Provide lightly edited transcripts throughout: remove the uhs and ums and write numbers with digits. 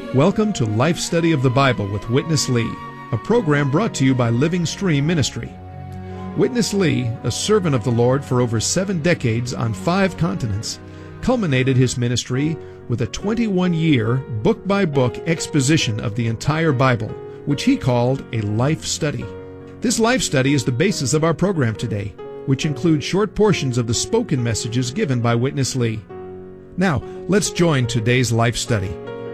Welcome to Life Study of the Bible with Witness Lee, a program brought to you by Living Stream Ministry. Witness Lee, a servant of the Lord for over 7 decades on 5 continents, culminated his ministry with a 21-year, book-by-book exposition of the entire Bible, which he called a life study. This life study is the basis of our program today, which includes short portions of the spoken messages given by Witness Lee. Now, let's join today's life study.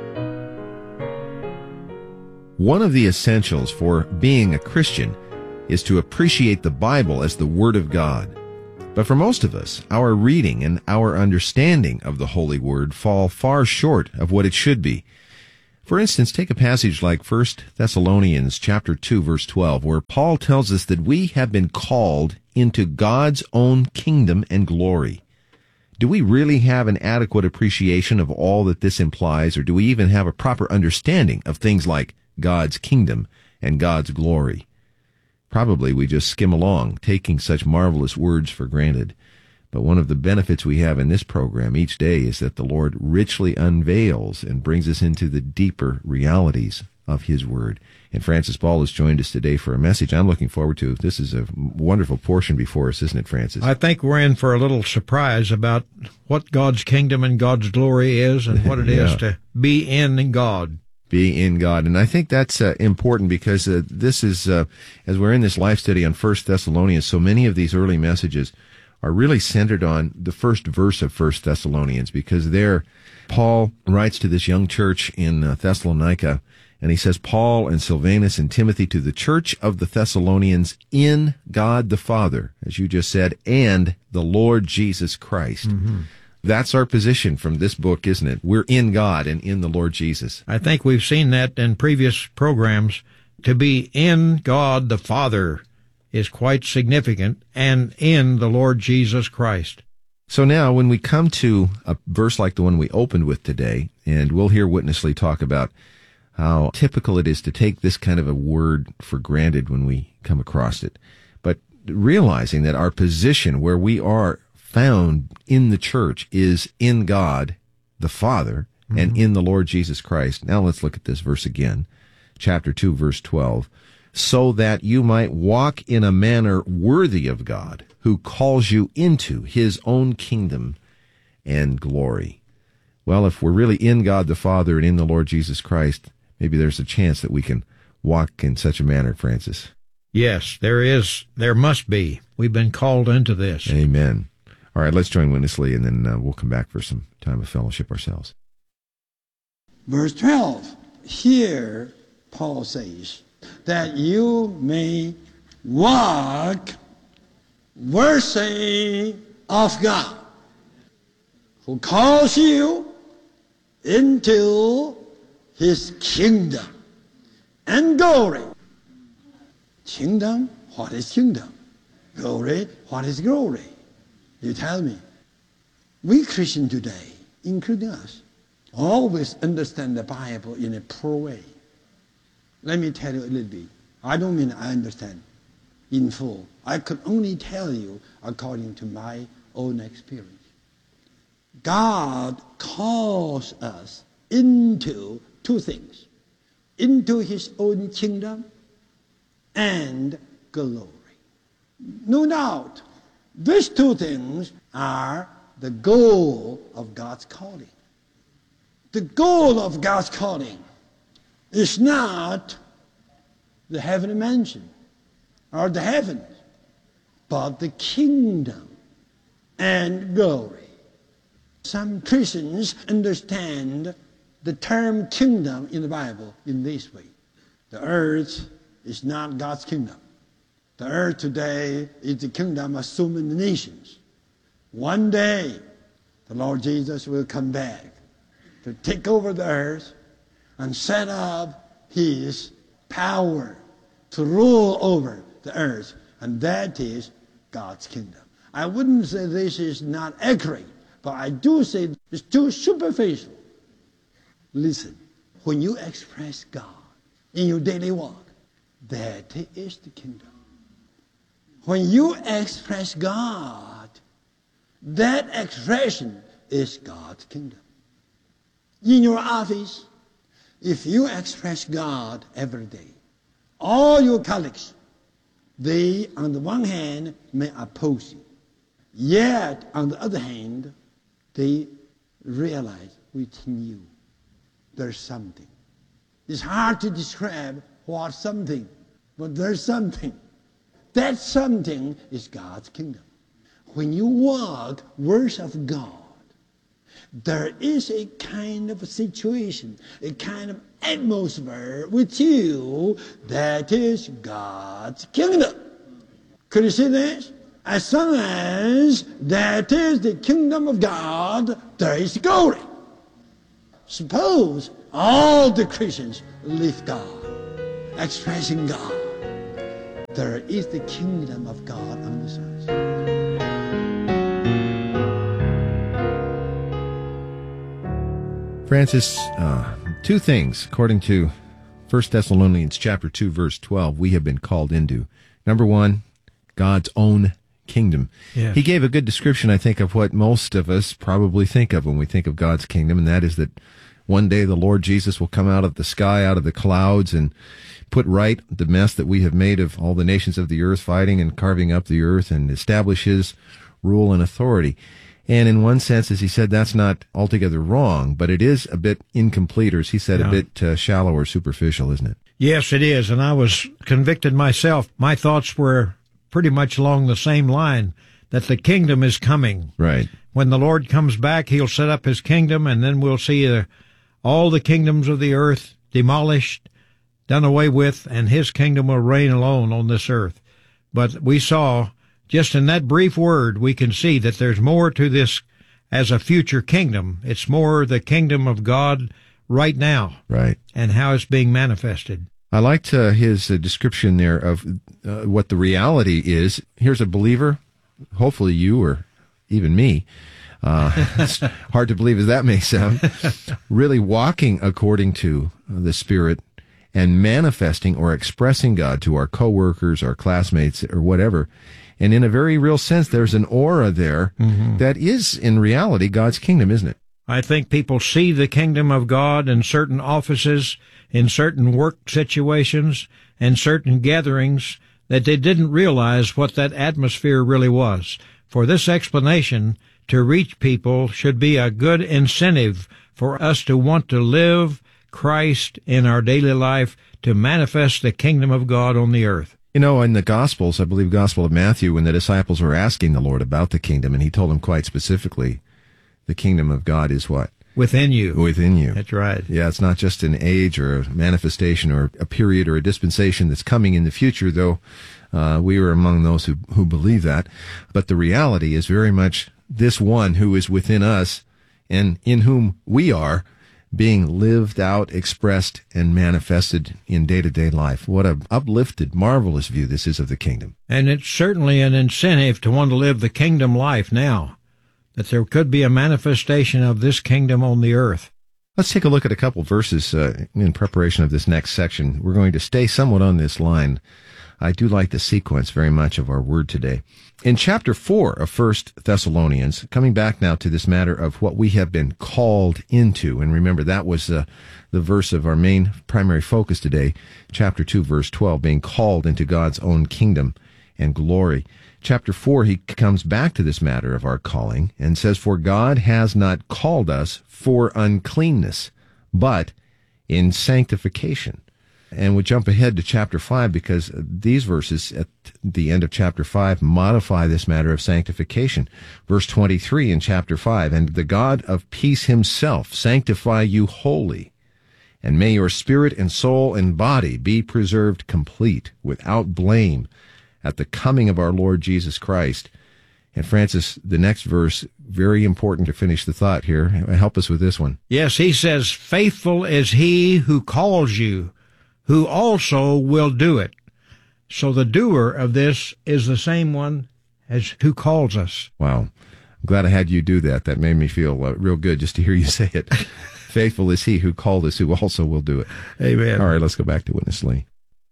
One of the essentials for being a Christian is to appreciate the Bible as the Word of God. But for most of us, our reading and our understanding of the Holy Word fall far short of what it should be. For instance, take a passage like 1 Thessalonians chapter 2, verse 12, where Paul tells us that we have been called into God's own kingdom and glory. Do we really have an adequate appreciation of all that this implies, or do we even have a proper understanding of things like God's kingdom and God's glory? Probably we just skim along, taking such marvelous words for granted. But one of the benefits we have in this program each day is that the Lord richly unveils and brings us into the deeper realities of His Word. And Francis Ball has joined us today for a message I'm looking forward to. This is a wonderful portion before us, isn't it, Francis? I think we're in for a little surprise about what God's kingdom and God's glory is and what it is to be in God. Be in God. And I think that's important because this is, as we're in this life study on 1 Thessalonians, so many of these early messages are really centered on the first verse of 1 Thessalonians, because there Paul writes to this young church in Thessalonica, and he says, Paul and Silvanus and Timothy to the church of the Thessalonians in God the Father, as you just said, and the Lord Jesus Christ. Mm-hmm. That's our position from this book, isn't it? We're in God and in the Lord Jesus. I think we've seen that in previous programs. To be in God the Father is quite significant, and in the Lord Jesus Christ. So now, when we come to a verse like the one we opened with today, and we'll hear Witness Lee talk about how typical it is to take this kind of a word for granted when we come across it, but realizing that our position where we are found in the church is in God the Father and in the Lord Jesus Christ. Now let's look at this verse again, chapter 2, verse 12. So that you might walk in a manner worthy of God, who calls you into His own kingdom and glory. Well, if we're really in God the Father and in the Lord Jesus Christ, maybe there's a chance that we can walk in such a manner, Francis. Yes, there is. There must be. We've been called into this. Amen. All right, let's join Witness Lee, and then we'll come back for some time of fellowship ourselves. Verse 12, here Paul says, that you may walk worthy of God, who calls you into His kingdom and glory. Kingdom, what is kingdom? Glory, what is glory? You tell me. We Christians today, including us, always understand the Bible in a poor way. Let me tell you a little bit. I don't mean I understand in full. I could only tell you according to my own experience. God calls us into 2 things. Into His own kingdom and glory. No doubt, these 2 things are the goal of God's calling. The goal of God's calling is not the heavenly mansion or the heavens, but the kingdom and glory. Some Christians understand the term kingdom in the Bible in this way. The earth is not God's kingdom. The earth today is the kingdom of so many nations. One day, the Lord Jesus will come back to take over the earth and set up His power to rule over the earth. And that is God's kingdom. I wouldn't say this is not accurate, but I do say it's too superficial. Listen, when you express God in your daily walk, that is the kingdom. When you express God, that expression is God's kingdom. In your office, if you express God every day, all your colleagues, they, on the one hand, may oppose you. Yet, on the other hand, they realize within you there's something. It's hard to describe what something, but there's something. That something is God's kingdom. When you walk words of God, there is a kind of a situation, a kind of atmosphere with you that is God's kingdom. Could you see this? As long as that is the kingdom of God, there is glory. Suppose all the Christians live God, expressing God. There is the kingdom of God on this earth. Francis, two things, according to 1 Thessalonians chapter 2, verse 12, we have been called into. Number one, God's own kingdom. Yes. He gave a good description, I think, of what most of us probably think of when we think of God's kingdom, and that is that one day the Lord Jesus will come out of the sky, out of the clouds, and put right the mess that we have made of all the nations of the earth, fighting and carving up the earth, and establish his rule and authority. And in one sense, as he said, that's not altogether wrong, but it is a bit incomplete, or as he said, a bit shallow or superficial, isn't it? Yes, it is. And I was convicted myself. My thoughts were pretty much along the same line, that the kingdom is coming. Right. When the Lord comes back, he'll set up his kingdom, and then we'll see all the kingdoms of the earth demolished, done away with, and his kingdom will reign alone on this earth. But we saw, just in that brief word, we can see that there's more to this as a future kingdom. It's more the kingdom of God right now. Right. And how it's being manifested. I liked his description there of what the reality is. Here's a believer, hopefully you or even me. It's hard to believe as that may sound. Really walking according to the Spirit and manifesting or expressing God to our coworkers, our classmates, or whatever. And in a very real sense, there's an aura there that is, in reality, God's kingdom, isn't it? I think people see the kingdom of God in certain offices, in certain work situations, and certain gatherings that they didn't realize what that atmosphere really was. For this explanation, to reach people should be a good incentive for us to want to live Christ in our daily life, to manifest the kingdom of God on the earth. You know, in the Gospels, I believe Gospel of Matthew, when the disciples were asking the Lord about the kingdom, and he told them quite specifically, the kingdom of God is what? Within you. Within you. That's right. Yeah, it's not just an age or a manifestation or a period or a dispensation that's coming in the future, though we are among those who believe that. But the reality is very much this one who is within us and in whom we are being lived out, expressed, and manifested in day-to-day life. What an uplifted, marvelous view this is of the kingdom. And it's certainly an incentive to want to live the kingdom life now, that there could be a manifestation of this kingdom on the earth. Let's take a look at a couple verses in preparation of this next section. We're going to stay somewhat on this line. I do like the sequence very much of our word today. In chapter 4 of 1 Thessalonians, coming back now to this matter of what we have been called into, and remember that was the verse of our main primary focus today, chapter 2, verse 12, being called into God's own kingdom and glory. Chapter 4, he comes back to this matter of our calling and says, "For God has not called us for uncleanness, but in sanctification." And we jump ahead to chapter 5 because these verses at the end of chapter 5 modify this matter of sanctification. Verse 23 in chapter 5, "And the God of peace himself sanctify you wholly, and may your spirit and soul and body be preserved complete, without blame, at the coming of our Lord Jesus Christ." And Francis, the next verse, very important to finish the thought here. Help us with this one. Yes, he says, "Faithful is he who calls you, who also will do it." So the doer of this is the same one as who calls us. Wow. I'm glad I had you do that. That made me feel real good just to hear you say it. Faithful is he who called us, who also will do it. Amen. All right, let's go back to Witness Lee.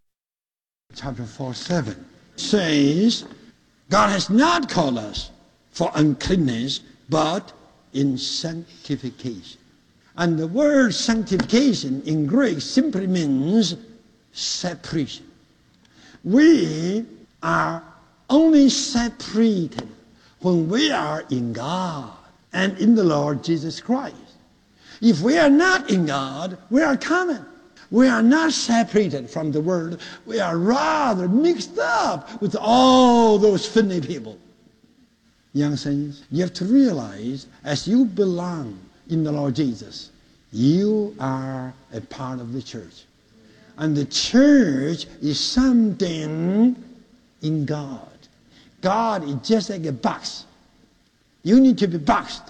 Chapter 4:7 says, God has not called us for uncleanness, but in sanctification. And the word sanctification in Greek simply means separation. We are only separated when we are in God and in the Lord Jesus Christ. If we are not in God, we are common. We are not separated from the world. We are rather mixed up with all those funny people. Young saints, you have to realize as you belong in the Lord Jesus, you are a part of the church. And the church is something in God. God is just like a box. You need to be boxed.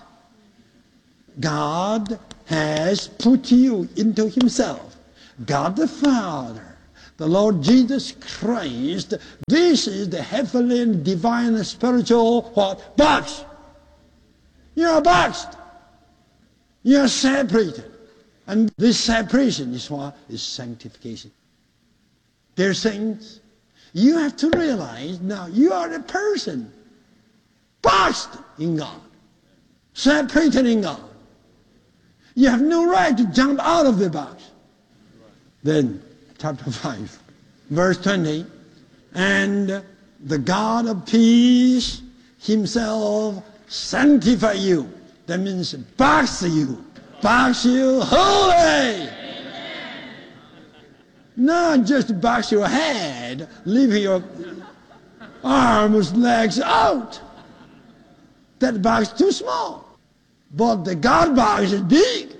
God has put you into himself. God the Father, the Lord Jesus Christ. This is the heavenly and divine and spiritual what? Box. You are boxed. You are separated. And this separation is what? Is sanctification. Dear saints, you have to realize now you are a person boxed in God, separated in God. You have no right to jump out of the box. Then, chapter 5, verse 20, and the God of peace himself sanctify you. That means box you holy. Amen. Not just box your head, leave your arms, legs out. That box is too small. But the God box is big.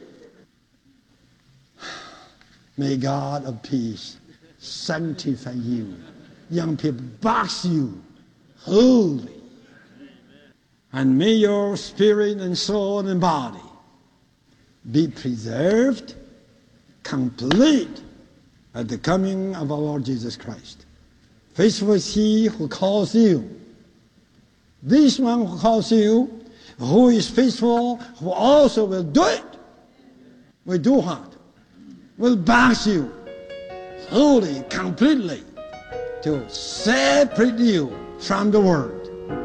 May God of peace sanctify you. Young people, box you holy. And may your spirit and soul and body be preserved, complete, at the coming of our Lord Jesus Christ. Faithful is he who calls you. This one who calls you, who is faithful, who also will do it. Will do what? Will box you wholly, completely, to separate you from the world.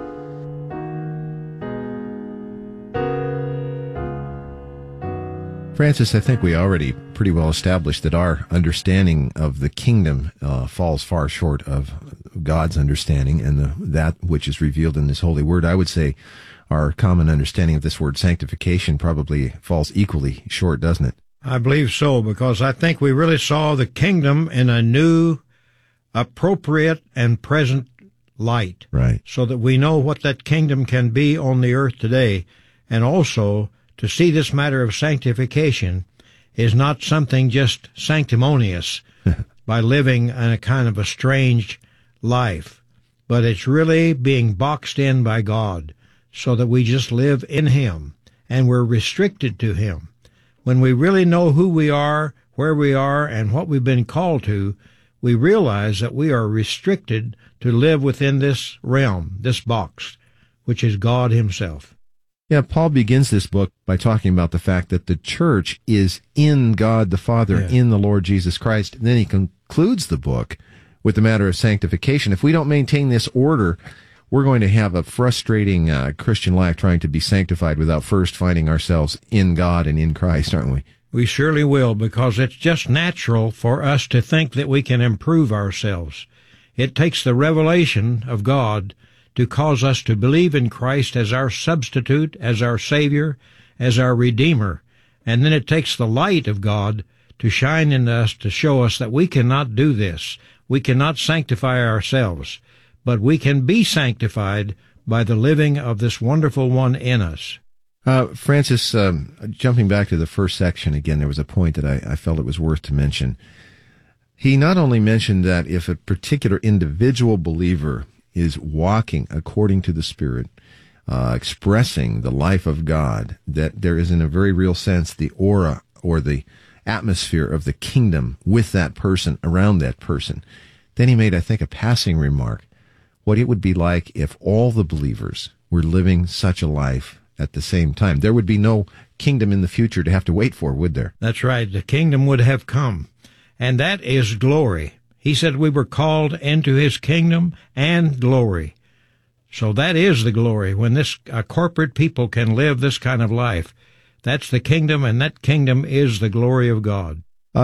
Francis, I think we already pretty well established that our understanding of the kingdom falls far short of God's understanding and that which is revealed in His holy word. I would say our common understanding of this word sanctification probably falls equally short, doesn't it? I believe so, because I think we really saw the kingdom in a new, appropriate, and present light. Right. So that we know what that kingdom can be on the earth today, and also to see this matter of sanctification is not something just sanctimonious by living in a kind of a strange life, but it's really being boxed in by God so that we just live in Him and we're restricted to Him. When we really know who we are, where we are, and what we've been called to, we realize that we are restricted to live within this realm, this box, which is God Himself. Yeah, Paul begins this book by talking about the fact that the church is in God the Father, in the Lord Jesus Christ. And then he concludes the book with the matter of sanctification. If we don't maintain this order, we're going to have a frustrating Christian life trying to be sanctified without first finding ourselves in God and in Christ, aren't we? We surely will, because it's just natural for us to think that we can improve ourselves. It takes the revelation of God to cause us to believe in Christ as our substitute, as our Savior, as our Redeemer. And then it takes the light of God to shine in us to show us that we cannot do this. We cannot sanctify ourselves, but we can be sanctified by the living of this wonderful one in us. Francis, jumping back to the first section again, there was a point that I felt it was worth to mention. He not only mentioned that if a particular individual believer is walking according to the Spirit, expressing the life of God, that there is in a very real sense the aura or the atmosphere of the kingdom with that person, around that person. Then he made, I think, a passing remark, what it would be like if all the believers were living such a life at the same time. There would be no kingdom in the future to have to wait for, would there? That's right. The kingdom would have come, and that is glory. He said we were called into His kingdom and glory. So that is the glory, when this corporate people can live this kind of life. That's the kingdom, and that kingdom is the glory of God.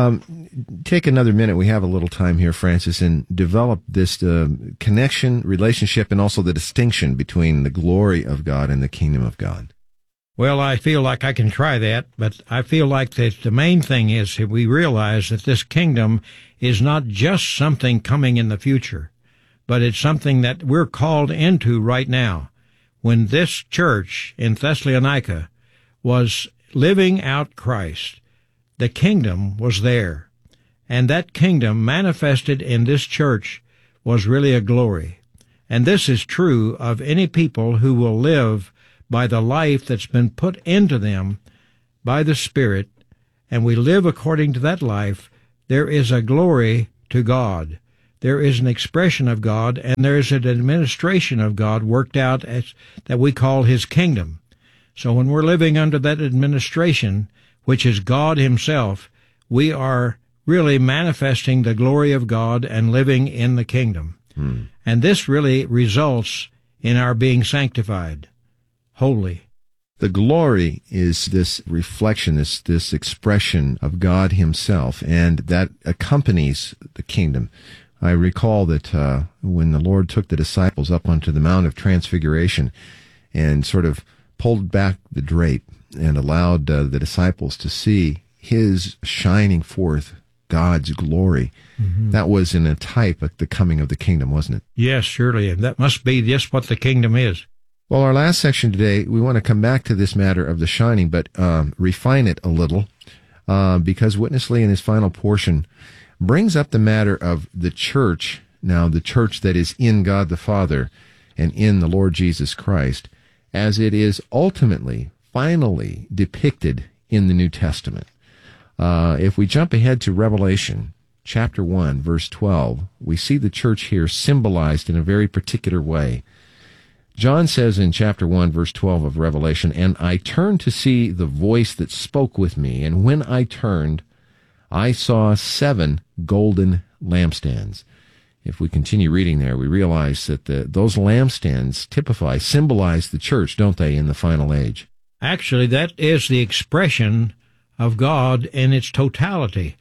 Take another minute. We have a little time here, Francis, and develop this connection, relationship, and also the distinction between the glory of God and the kingdom of God. Well, I feel like I can try that, but I feel like that the main thing is that we realize that this kingdom is not just something coming in the future, but it's something that we're called into right now. When this church in Thessalonica was living out Christ, the kingdom was there, and that kingdom manifested in this church was really a glory. And this is true of any people who will live by the life that's been put into them by the Spirit, and we live according to that life. There is a glory to God. There is an expression of God, and there is an administration of God worked out as that we call His kingdom. So when we're living under that administration, which is God Himself, we are really manifesting the glory of God and living in the kingdom. And this really results in our being sanctified, holy. The glory is this reflection, this expression of God Himself, and that accompanies the kingdom. I recall that when the Lord took the disciples up onto the Mount of Transfiguration and sort of pulled back the drape and allowed the disciples to see His shining forth God's glory, that was in a type of the coming of the kingdom, wasn't it? Yes, surely, and that must be just what the kingdom is. Well, our last section today, we want to come back to this matter of the shining, but refine it a little, because Witness Lee in his final portion brings up the matter of the church, now the church that is in God the Father and in the Lord Jesus Christ, as it is ultimately, finally depicted in the New Testament. If we jump ahead to Revelation chapter 1, verse 12, we see the church here symbolized in a very particular way. John says in chapter 1, verse 12 of Revelation, "And I turned to see the voice that spoke with me, and when I turned, I saw 7 golden lampstands." If we continue reading there, we realize that those lampstands symbolize the church, don't they, in the final age? Actually, that is the expression of God in its totality.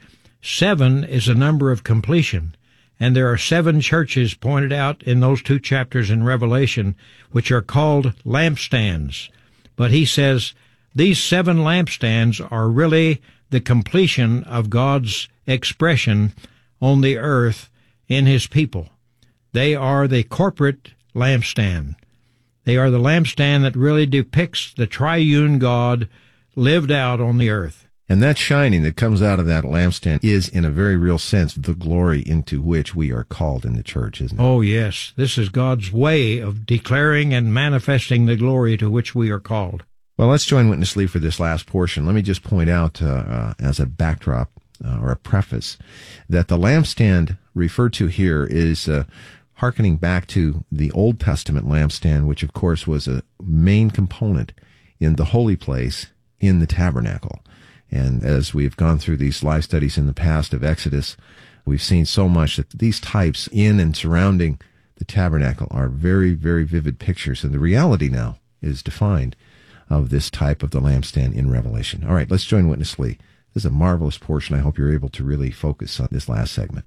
7 is a number of completion. And there are 7 churches pointed out in those 2 chapters in Revelation, which are called lampstands. But he says these 7 lampstands are really the completion of God's expression on the earth in His people. They are the corporate lampstand. They are the lampstand that really depicts the triune God lived out on the earth. And that shining that comes out of that lampstand is, in a very real sense, the glory into which we are called in the church, isn't it? Oh, yes. This is God's way of declaring and manifesting the glory to which we are called. Well, let's join Witness Lee for this last portion. Let me just point out, as a backdrop or a preface, that the lampstand referred to here is hearkening back to the Old Testament lampstand, which, of course, was a main component in the holy place in the tabernacle. And as we've gone through these live studies in the past of Exodus, we've seen so much that these types in and surrounding the tabernacle are very, very vivid pictures. And the reality now is defined of this type of the lampstand in Revelation. All right, let's join Witness Lee. This is a marvelous portion. I hope you're able to really focus on this last segment.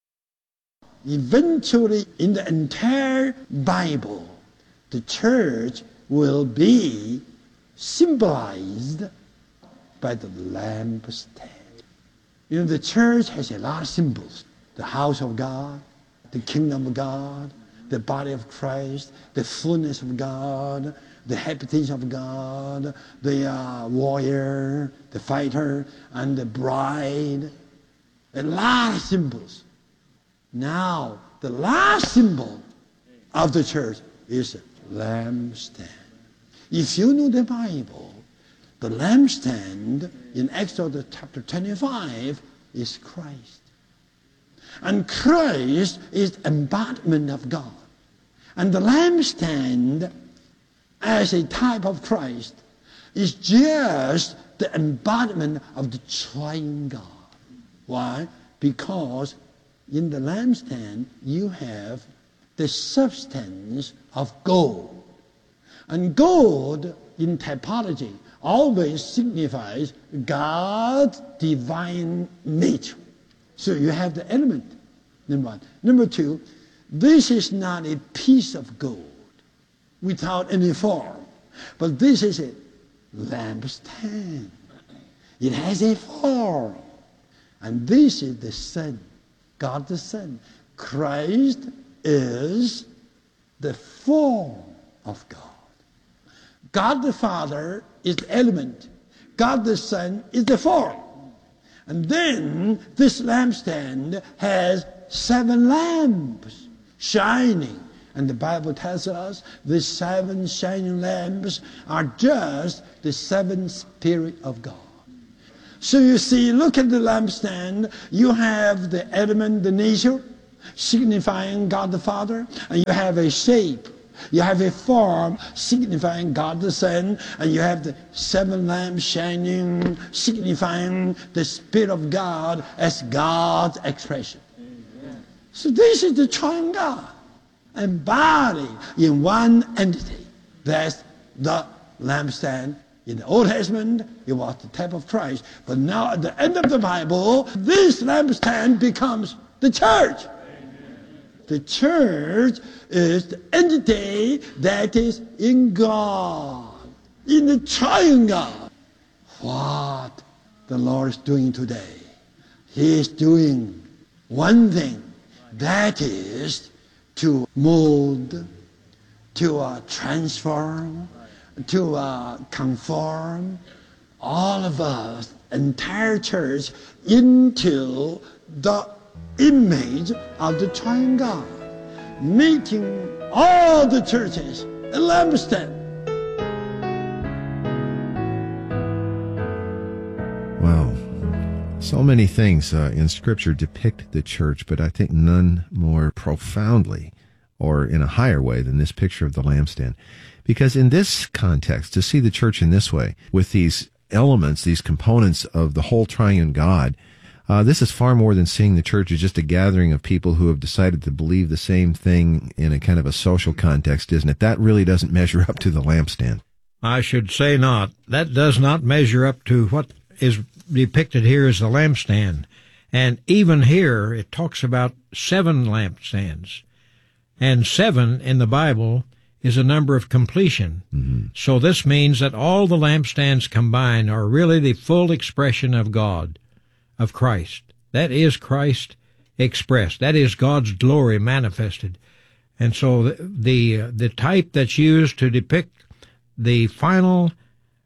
Eventually, in the entire Bible, the church will be symbolized by the lampstand. You know, the church has a lot of symbols. The house of God, the kingdom of God, the body of Christ, the fullness of God, the habitation of God, the warrior, the fighter, and the bride. A lot of symbols. Now, the last symbol of the church is lampstand. If you know the Bible, the lampstand in Exodus chapter 25 is Christ. And Christ is embodiment of God. And the lampstand, as a type of Christ, is just the embodiment of the triune God. Why? Because in the lampstand you have the substance of gold. And gold, in typology, always signifies God's divine nature. So you have the element, number one. Number two, this is not a piece of gold without any form, but this is a lampstand. It has a form. And this is the Son, God the Son. Christ is the form of God. God the Father is the element. God the Son is the form. And then this lampstand has 7 lamps shining. And the Bible tells us these 7 shining lamps are just the 7 Spirit of God. So you see, look at the lampstand. You have the element, the nature, signifying God the Father, and you have a shape. You have a form signifying God the Son, and you have the 7 lamps shining, signifying the Spirit of God as God's expression. Amen. So this is the triune God, embodied in one entity. That's the lampstand. In the Old Testament, it was the type of Christ. But now at the end of the Bible, this lampstand becomes the church. The church is the entity that is in God, in the triune God. What the Lord is doing today, He is doing one thing, that is to mold, to transform, to conform all of us, entire church, into the image of the triune God, making all the churches a lampstand. Wow. So many things in Scripture depict the church, but I think none more profoundly or in a higher way than this picture of the lampstand. Because in this context, to see the church in this way, with these elements, these components of the whole triune God, this is far more than seeing the church as just a gathering of people who have decided to believe the same thing in a kind of a social context, isn't it? That really doesn't measure up to the lampstand. I should say not. That does not measure up to what is depicted here as the lampstand. And even here, it talks about 7 lampstands. And 7 in the Bible is a number of completion. Mm-hmm. So this means that all the lampstands combined are really the full expression of God, of Christ. That is Christ expressed. That is God's glory manifested. And so the type that's used to depict the final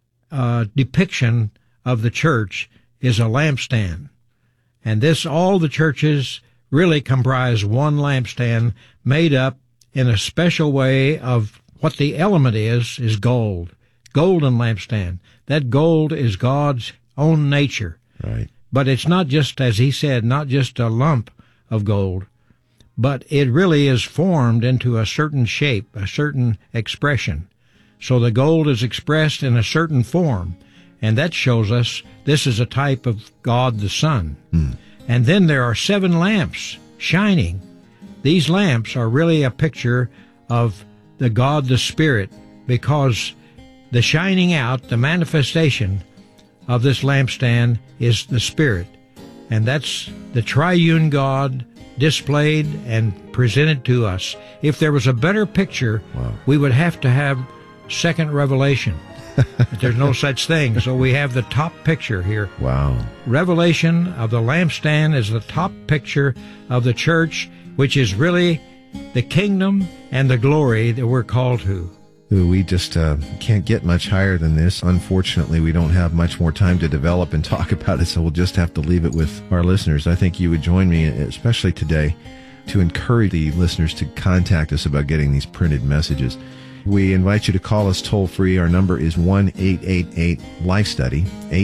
depiction of the church is a lampstand. And all the churches really comprise one lampstand made up in a special way of what the element is gold. Golden lampstand. That gold is God's own nature. Right. But it's not just, as he said, not just a lump of gold, but it really is formed into a certain shape, a certain expression. So the gold is expressed in a certain form, and that shows us this is a type of God the Son. And then there are 7 lamps shining. These lamps are really a picture of the God the Spirit, because the shining out, the manifestation of this lampstand is the Spirit. And that's the triune God displayed and presented to us. If there was a better picture, we would have to have second revelation. But there's no such thing, so we have the top picture here. Wow. Revelation of the lampstand is the top picture of the church, which is really the kingdom and the glory that we're called to. We just can't get much higher than this. Unfortunately, we don't have much more time to develop and talk about it, so we'll just have to leave it with our listeners. I think you would join me, especially today, to encourage the listeners to contact us about getting these printed messages. We invite you to call us toll-free. Our number is 1-888-LIFE-STUDY,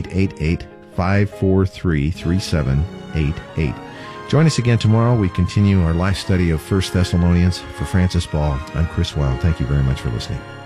888-543-3788. Join us again tomorrow. We continue our life study of 1 Thessalonians. For Francis Ball, I'm Chris Wilde. Thank you very much for listening.